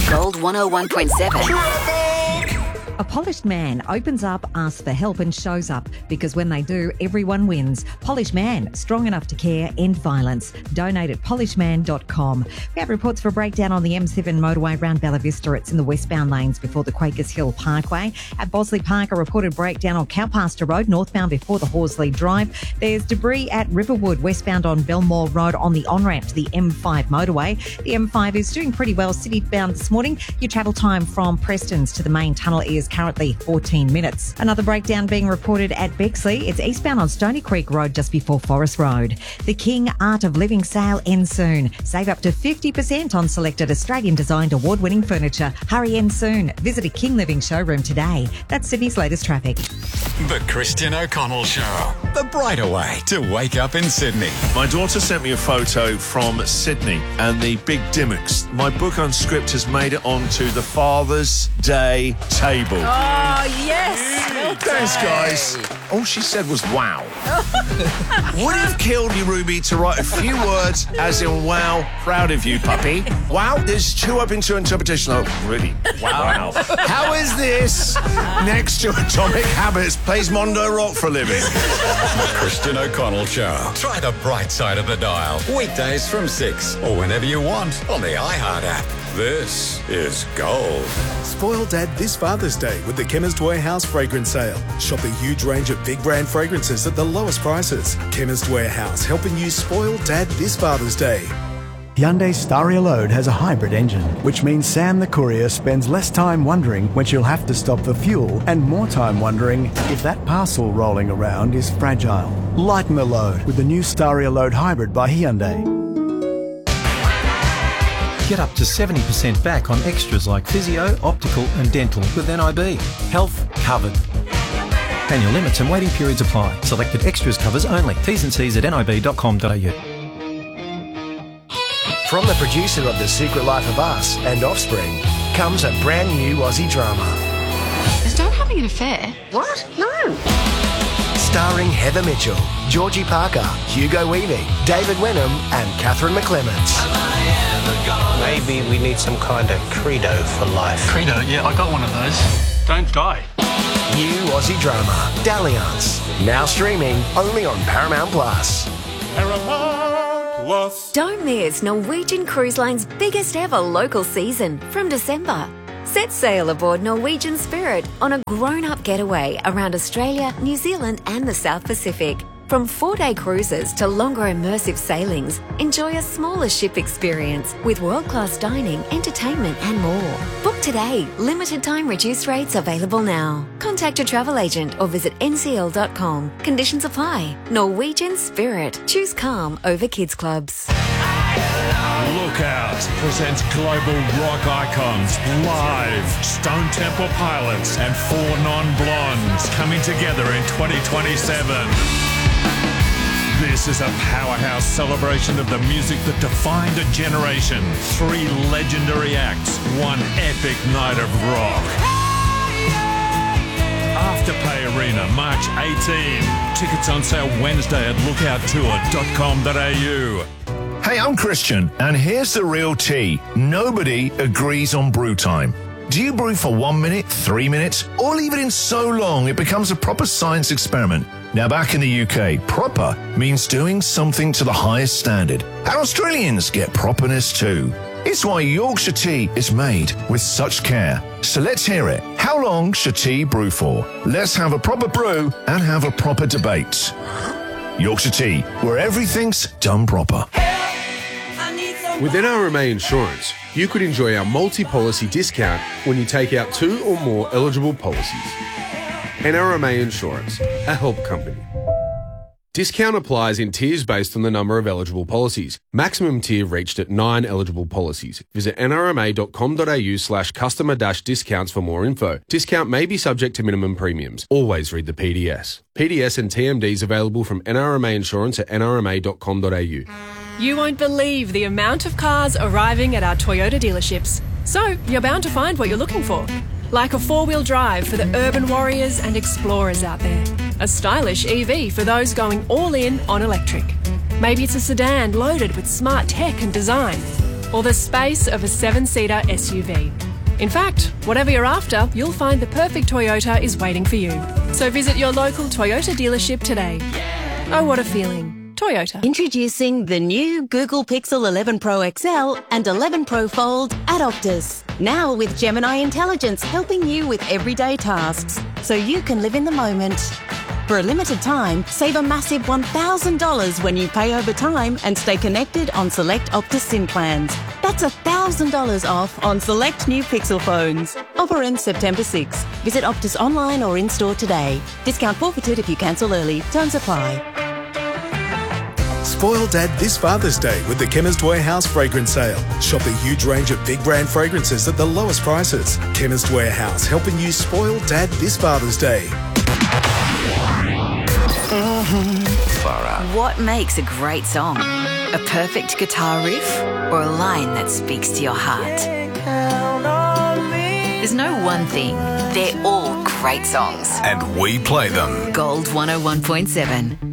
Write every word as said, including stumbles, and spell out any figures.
Gold one oh one point seven. A polished man opens up, asks for help and shows up because when they do, everyone wins. Polished Man, strong enough to care, end violence. Donate at polished man dot com. We have reports for a breakdown on the M seven motorway around Bella Vista. It's in the westbound lanes before the Quakers Hill Parkway. At Bosley Park, a reported breakdown on Cowpasture Road, northbound before the Horsley Drive. There's debris at Riverwood, westbound on Belmore Road on the on-ramp to the M five motorway. The M five is doing pretty well city-bound this morning. Your travel time from Preston's to the main tunnel is currently fourteen minutes. Another breakdown being reported at Bexley. It's eastbound on Stony Creek Road just before Forest Road. The King Art of Living sale ends soon. Save up to fifty percent on selected Australian-designed award-winning furniture. Hurry in soon. Visit a King Living showroom today. That's Sydney's latest traffic. The Christian O'Connell Show. The brighter way to wake up in Sydney. My daughter sent me a photo from Sydney and the Big Dimmocks. My book Unscript has made it onto the Father's Day table. Oh, yes. Well Thanks, guys. All she said was wow. Would it have killed you, Ruby, to write a few words as in wow, proud of you, puppy? Wow, there's two open to interpretation. Oh, really? Wow. wow. How is this next to Atomic Habits plays Mondo Rock for a living? The Christian O'Connell Show. Try the bright side of the dial. Weekdays from six or whenever you want on the iHeart app. This is Gold. Spoil Dad this Father's Day with the Chemist Warehouse fragrance sale. Shop a huge range of big brand fragrances at the lowest prices. Chemist Warehouse, helping you spoil Dad this Father's Day. Hyundai Staria Load has a hybrid engine, which means Sam the courier spends less time wondering when she'll have to stop for fuel and more time wondering if that parcel rolling around is fragile. Lighten the load with the new Staria Load Hybrid by Hyundai. Get up to seventy percent back on extras like physio, optical and dental with N I B. Health covered. Annual limits and waiting periods apply. Selected extras covers only. T's and C's at nib dot com dot a u. From the producer of The Secret Life of Us and Offspring comes a brand new Aussie drama. Is Dad having an affair? What? No. Starring Heather Mitchell, Georgie Parker, Hugo Weaving, David Wenham and Catherine McClements. Maybe we need some kind of credo for life. Credo? Yeah, I got one of those. Don't die. New Aussie drama, Dalliance. Now streaming only on Paramount Plus. Paramount Plus. Don't miss Norwegian Cruise Line's biggest ever local season from December. Set sail aboard Norwegian Spirit on a grown-up getaway around Australia, New Zealand and the South Pacific. From four-day cruises to longer immersive sailings, enjoy a smaller ship experience with world-class dining, entertainment and more. Book today. Limited time reduced rates available now. Contact your travel agent or visit n c l dot com. Conditions apply. Norwegian Spirit. Choose calm over kids clubs. Lookout presents global rock icons live. Stone Temple Pilots and Four Non-Blondes coming together in twenty twenty-seven. This is a powerhouse celebration of the music that defined a generation. Three legendary acts, one epic night of rock. Afterpay Arena, March eighteenth. Tickets on sale Wednesday at lookout tour dot com dot a u. Hey, I'm Christian, and here's the real tea. Nobody agrees on brew time. Do you brew for one minute, three minutes, or leave it in so long it becomes a proper science experiment? Now, back in the U K, proper means doing something to the highest standard. And Australians get properness too. It's why Yorkshire tea is made with such care. So let's hear it. How long should tea brew for? Let's have a proper brew and have a proper debate. Yorkshire Tea, where everything's done proper. With N R M A Insurance, you could enjoy our multi-policy discount when you take out two or more eligible policies. N R M A Insurance, a help company. Discount applies in tiers based on the number of eligible policies. Maximum tier reached at nine eligible policies. Visit n r m a dot com dot a u slash customer dash discounts for more info. Discount may be subject to minimum premiums. Always read the P D S. P D S and T M Ds available from N R M A Insurance at n r m a dot com dot a u. You won't believe the amount of cars arriving at our Toyota dealerships. So you're bound to find what you're looking for. Like a four-wheel drive for the urban warriors and explorers out there. A stylish E V for those going all in on electric. Maybe it's a sedan loaded with smart tech and design. or the space of a seven-seater S U V. In fact, whatever you're after, you'll find the perfect Toyota is waiting for you. So visit your local Toyota dealership today. Oh, what a feeling. Toyota. Introducing the new Google Pixel eleven Pro X L and eleven Pro Fold at Optus. Now with Gemini Intelligence helping you with everyday tasks, so you can live in the moment. For a limited time, save a massive one thousand dollars when you pay over time and stay connected on select Optus SIM plans. That's one thousand dollars off on select new Pixel phones. Offer ends September sixth. Visit Optus online or in-store today. Discount forfeited if you cancel early. Terms apply. Spoil Dad this Father's Day with the Chemist Warehouse fragrance sale. Shop a huge range of big brand fragrances at the lowest prices. Chemist Warehouse, helping you spoil Dad this Father's Day. What makes a great song? A perfect guitar riff or a line that speaks to your heart? There's no one thing. They're all great songs. And we play them. Gold one oh one point seven.